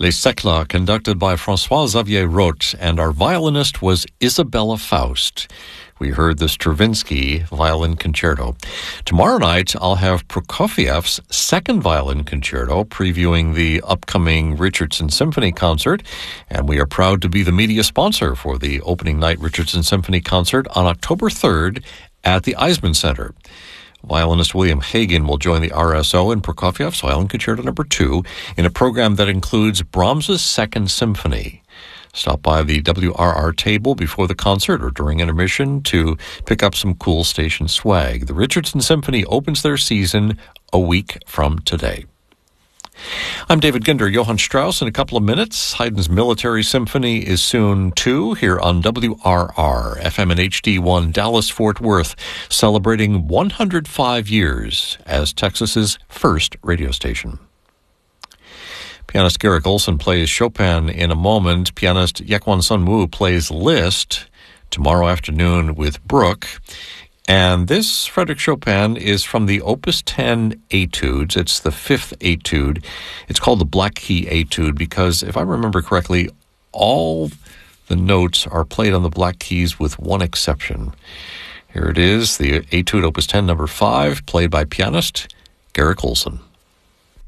Les Secla, conducted by François-Xavier Roth, and our violinist was Isabella Faust. We heard the Stravinsky Violin Concerto. Tomorrow night, I'll have Prokofiev's Second Violin Concerto, previewing the upcoming Richardson Symphony Concert, and we are proud to be the media sponsor for the opening night Richardson Symphony Concert on October 3rd at the Eisman Center. Violinist William Hagen will join the RSO in Prokofiev's Violin Concerto No. 2 in a program that includes Brahms's Second Symphony. Stop by the WRR table before the concert or during intermission to pick up some cool station swag. The Richardson Symphony opens their season a week from today. I'm David Ginder. Johann Strauss in a couple of minutes. Haydn's Military Symphony is soon too, here on WRR, FM and HD1, Dallas-Fort Worth, celebrating 105 years as Texas's first radio station. Pianist Garrick Olson plays Chopin in a moment. Pianist Yekwon Sun Woo plays Liszt tomorrow afternoon with Brooke. And this Frédéric Chopin is from the Opus 10 Etudes. It's the fifth etude. It's called the Black Key Etude because, if I remember correctly, all the notes are played on the black keys with one exception. Here it is, the Etude Opus 10 number 5, played by pianist Garrick Olson.